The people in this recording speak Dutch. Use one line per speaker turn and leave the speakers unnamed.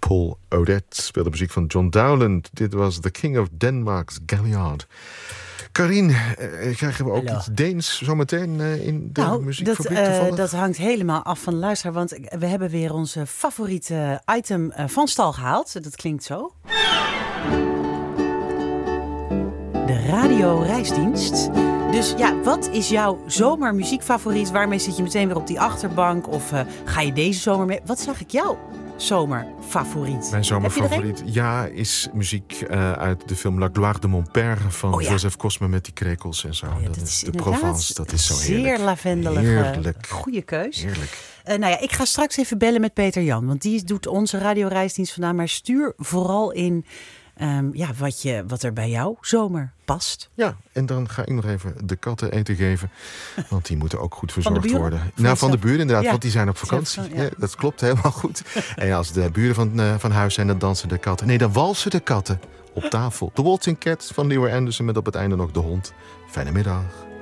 Paul Odette speelde muziek van John Dowland. Dit was The King of Denmark's Galliard. Karien, krijgen we ook iets Deens zometeen in de muziekfabriek toevallig?
Dat hangt helemaal af van de luisteraar. Want we hebben weer onze favoriete item van stal gehaald. Dat klinkt zo. De Radio Reisdienst. Dus ja, wat is jouw zomermuziekfavoriet? Waarmee zit je meteen weer op die achterbank? Of ga je deze zomer mee? Wat zag ik jou? Zomerfavoriet.
Mijn zomerfavoriet, is muziek uit de film La Gloire de mon père van Joseph Cosme met die krekels en zo.
Ja,
dat is de Provence, dat is zo
heerlijk. Zeer lavendelige,
heerlijk.
Goede keus.
Heerlijk.
Ik ga straks even bellen met Peter Jan, want die doet onze radioreisdienst vandaan. Maar stuur vooral in wat er bij jou zomer past.
Ja, en dan ga ik nog even de katten eten geven. Want die moeten ook goed verzorgd worden. Van de buren inderdaad, want die zijn op vakantie. Ja, dat klopt helemaal goed. En als de buren van huis zijn, dan dansen de katten. Nee, dan walsen de katten op tafel. De Waltzing Cat van Leroy Anderson met op het einde nog de hond. Fijne middag.